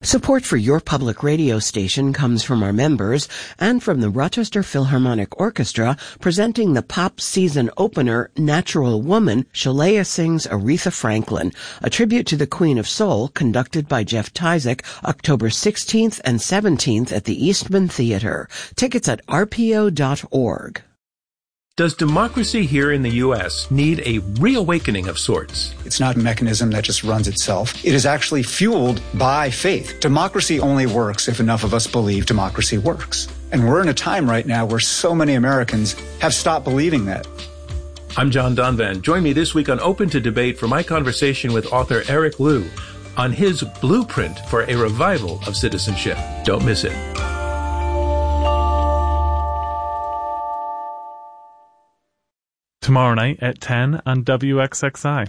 Support for your public radio station comes from our members and from the Rochester Philharmonic Orchestra presenting the pop season opener Natural Woman. Shalea sings Aretha Franklin, a tribute to the Queen of Soul conducted by Jeff Tyzik, October 16th and 17th at the Eastman Theater. Tickets at rpo.org. Does democracy here in the U.S. need a reawakening of sorts? It's not a mechanism that just runs itself. It is actually fueled by faith. Democracy only works if enough of us believe democracy works. And we're in a time right now where so many Americans have stopped believing that. I'm John Donvan. Join me this week on Open to Debate for my conversation with author Eric Liu on his blueprint for a revival of citizenship. Don't miss it. Tomorrow night at 10 on WXXI.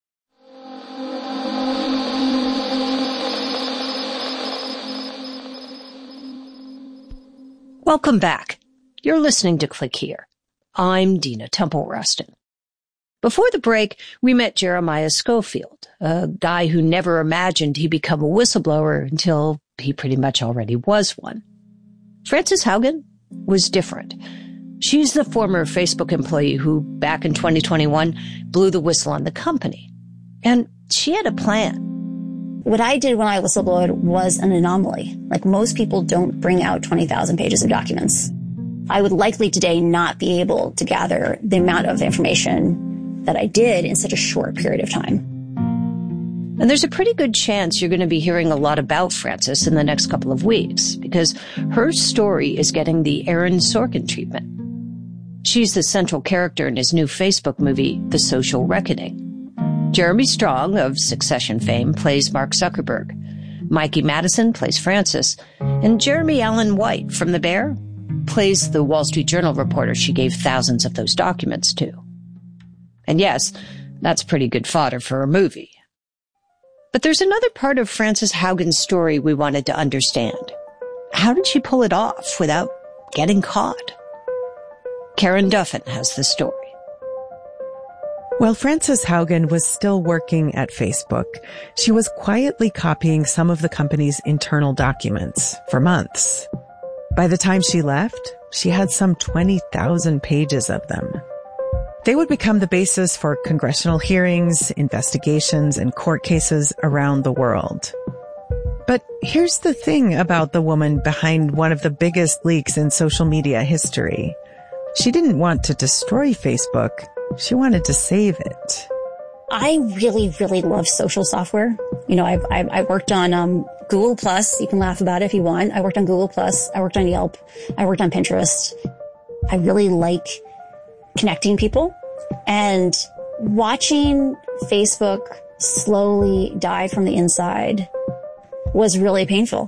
Welcome back. You're listening to Click Here. I'm Dina Temple-Rustin. Before the break, we met Jeremiah Schofield, a guy who never imagined he'd become a whistleblower until he pretty much already was one. Frances Haugen was different. She's the former Facebook employee who, back in 2021, blew the whistle on the company. And she had a plan. What I did when I whistleblowed was an anomaly. Like, most people don't bring out 20,000 pages of documents. I would likely today not be able to gather the amount of information that I did in such a short period of time. And there's a pretty good chance you're going to be hearing a lot about Frances in the next couple of weeks, because her story is getting the Aaron Sorkin treatment. She's the central character in his new Facebook movie, The Social Reckoning. Jeremy Strong, of Succession fame, plays Mark Zuckerberg. Mikey Madison plays Frances. And Jeremy Allen White from The Bear plays the Wall Street Journal reporter she gave thousands of those documents to. And yes, that's pretty good fodder for a movie. But there's another part of Frances Haugen's story we wanted to understand. How did she pull it off without getting caught? Karen Duffin has the story. While Frances Haugen was still working at Facebook, she was quietly copying some of the company's internal documents for months. By the time she left, she had some 20,000 pages of them. They would become the basis for congressional hearings, investigations, and court cases around the world. But here's the thing about the woman behind one of the biggest leaks in social media history. She didn't want to destroy Facebook. She wanted to save it. I really, really love social software. You know, I worked on Google Plus. You can laugh about it if you want. I worked on Google Plus. I worked on Yelp. I worked on Pinterest. I really like connecting people. And watching Facebook slowly die from the inside was really painful.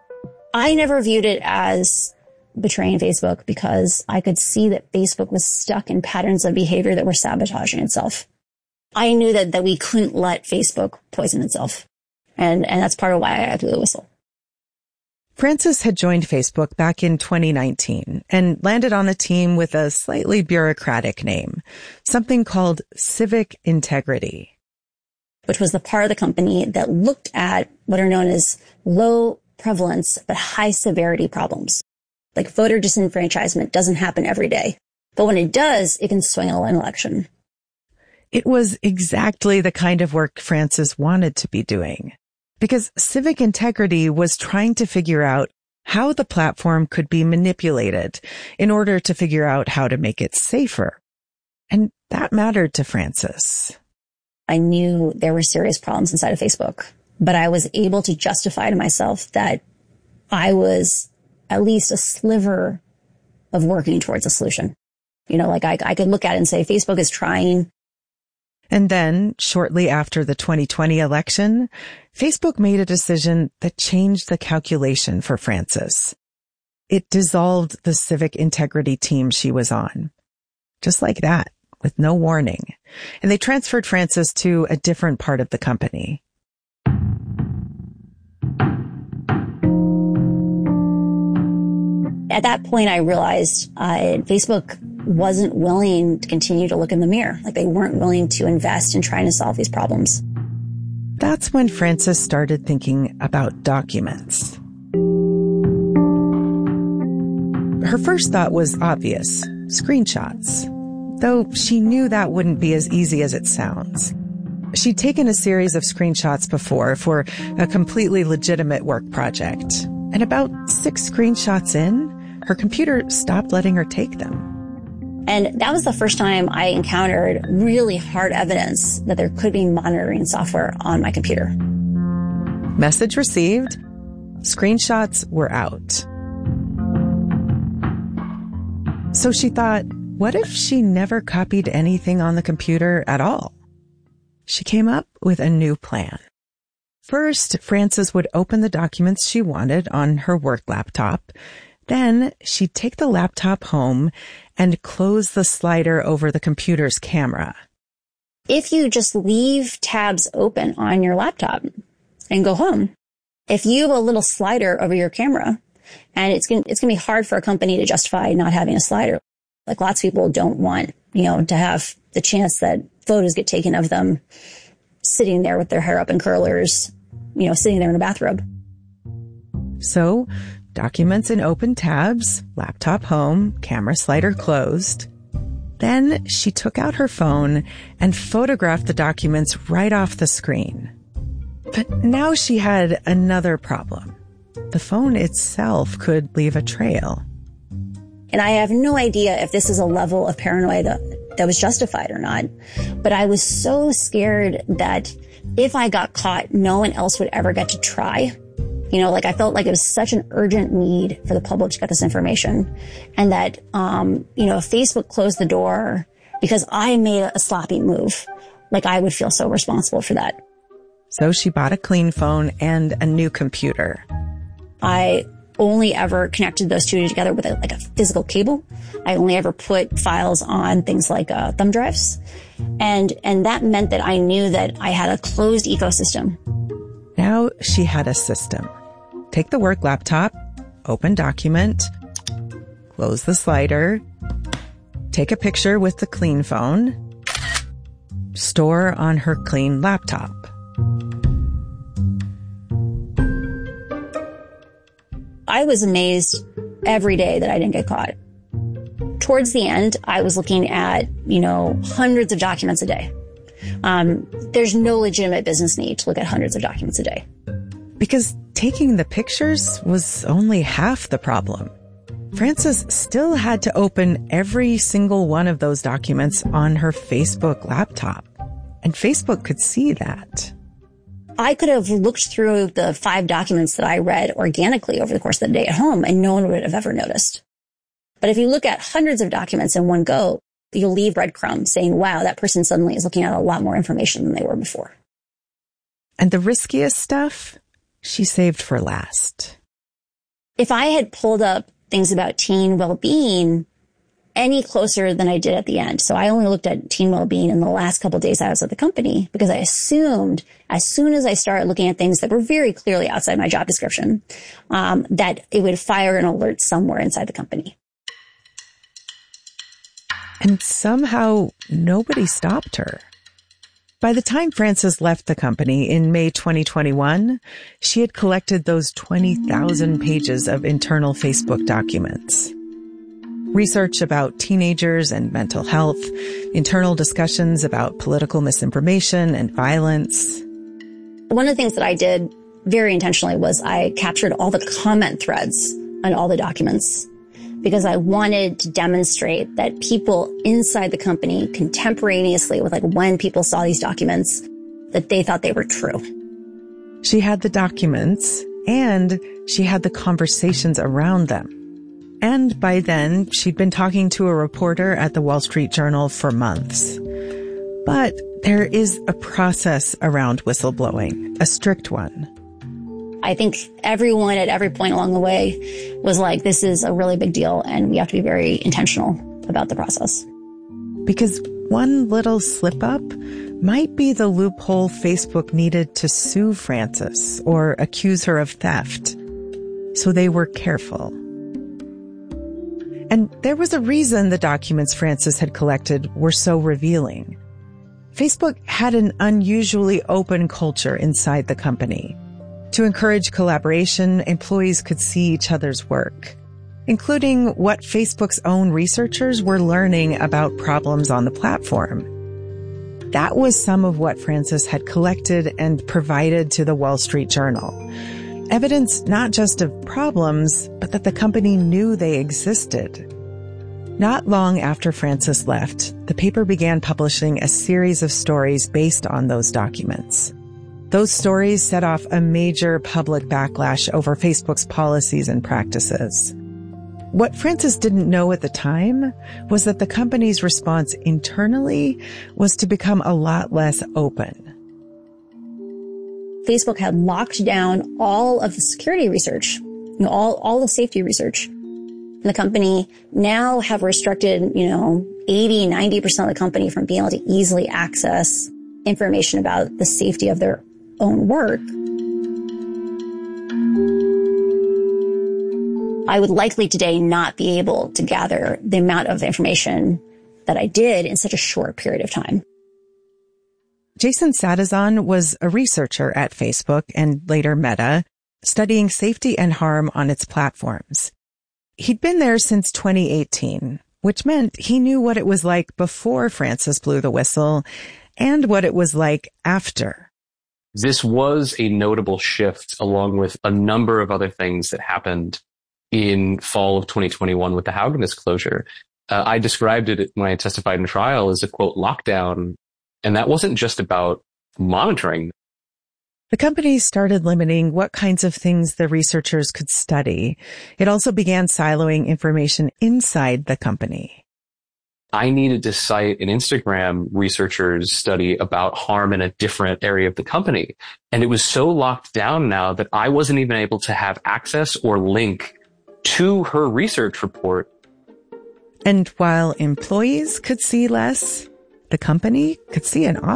I never viewed it as betraying Facebook because I could see that Facebook was stuck in patterns of behavior that were sabotaging itself. I knew that we couldn't let Facebook poison itself. And that's part of why I blew the whistle. Frances had joined Facebook back in 2019 and landed on a team with a slightly bureaucratic name, something called Civic Integrity, which was the part of the company that looked at what are known as low prevalence but high severity problems. Like, voter disenfranchisement doesn't happen every day, but when it does, it can swing an election. It was exactly the kind of work Frances wanted to be doing, because Civic Integrity was trying to figure out how the platform could be manipulated in order to figure out how to make it safer. And that mattered to Frances. I knew there were serious problems inside of Facebook, but I was able to justify to myself that I was at least a sliver of working towards a solution. You know, like I could look at it and say, Facebook is trying. And then, shortly after the 2020 election, Facebook made a decision that changed the calculation for Frances. It dissolved the Civic Integrity team she was on. Just like that, with no warning. And they transferred Frances to a different part of the company. At that point, I realized Facebook wasn't willing to continue to look in the mirror. Like, they weren't willing to invest in trying to solve these problems. That's when Frances started thinking about documents. Her first thought was obvious, screenshots, though she knew that wouldn't be as easy as it sounds. She'd taken a series of screenshots before for a completely legitimate work project, and about 6 screenshots in, her computer stopped letting her take them. And that was the first time I encountered really hard evidence that there could be monitoring software on my computer. Message received. Screenshots were out. So she thought, what if she never copied anything on the computer at all? She came up with a new plan. First, Frances would open the documents she wanted on her work laptop. Then she'd take the laptop home and close the slider over the computer's camera. If you just leave tabs open on your laptop and go home, if you have a little slider over your camera, and it's going to be hard for a company to justify not having a slider. Like lots of people don't want, to have the chance that photos get taken of them sitting there with their hair up in curlers, sitting there in a bathrobe. So, documents in open tabs, laptop home, camera slider closed. Then she took out her phone and photographed the documents right off the screen. But now she had another problem. The phone itself could leave a trail. And I have no idea if this is a level of paranoia that was justified or not. But I was so scared that if I got caught, no one else would ever get to try. I felt like it was such an urgent need for the public to get this information. And that, if Facebook closed the door because I made a sloppy move, I would feel so responsible for that. So she bought a clean phone and a new computer. I only ever connected those two together with a physical cable. I only ever put files on things like thumb drives. And that meant that I knew that I had a closed ecosystem. Now she had a system. Take the work laptop, open document, close the slider, take a picture with the clean phone, store on her clean laptop. I was amazed every day that I didn't get caught. Towards the end, I was looking at, hundreds of documents a day. There's no legitimate business need to look at hundreds of documents a day. Because taking the pictures was only half the problem. Frances still had to open every single one of those documents on her Facebook laptop. And Facebook could see that. I could have looked through the 5 documents that I read organically over the course of the day at home, and no one would have ever noticed. But if you look at hundreds of documents in one go, you'll leave breadcrumbs saying, wow, that person suddenly is looking at a lot more information than they were before. And the riskiest stuff, she saved for last. If I had pulled up things about teen well-being any closer than I did at the end. So I only looked at teen well-being in the last couple of days I was at the company because I assumed as soon as I started looking at things that were very clearly outside my job description, that it would fire an alert somewhere inside the company. And somehow nobody stopped her. By the time Frances left the company in May 2021, she had collected those 20,000 pages of internal Facebook documents. Research about teenagers and mental health, internal discussions about political misinformation and violence. One of the things that I did very intentionally was I captured all the comment threads on all the documents because I wanted to demonstrate that people inside the company contemporaneously with when people saw these documents, that they thought they were true. She had the documents and she had the conversations around them. And by then, she'd been talking to a reporter at the Wall Street Journal for months. But there is a process around whistleblowing, a strict one. I think everyone at every point along the way was like, this is a really big deal, and we have to be very intentional about the process. Because one little slip-up might be the loophole Facebook needed to sue Frances or accuse her of theft. So they were careful. And there was a reason the documents Frances had collected were so revealing. Facebook had an unusually open culture inside the company. To encourage collaboration, employees could see each other's work, including what Facebook's own researchers were learning about problems on the platform. That was some of what Frances had collected and provided to the Wall Street Journal. Evidence not just of problems, but that the company knew they existed. Not long after Frances left, the paper began publishing a series of stories based on those documents. Those stories set off a major public backlash over Facebook's policies and practices. What Frances didn't know at the time was that the company's response internally was to become a lot less open. Facebook had locked down all of the security research, all the safety research. And the company now have restricted, 80, 90% of the company from being able to easily access information about the safety of their own work. I would likely today not be able to gather the amount of information that I did in such a short period of time. Jason Sadazan was a researcher at Facebook and later Meta, studying safety and harm on its platforms. He'd been there since 2018, which meant he knew what it was like before Frances blew the whistle and what it was like after. This was a notable shift along with a number of other things that happened in fall of 2021 with the Haugen disclosure. I described it when I testified in trial as a, quote, lockdown. And that wasn't just about monitoring. The company started limiting what kinds of things the researchers could study. It also began siloing information inside the company. I needed to cite an Instagram researcher's study about harm in a different area of the company. And it was so locked down now that I wasn't even able to have access or link to her research report. And while employees could see less, the company could see an awful